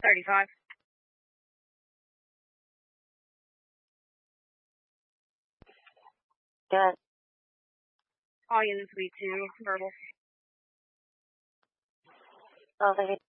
35. Good. All units V2, verbal. Oh, they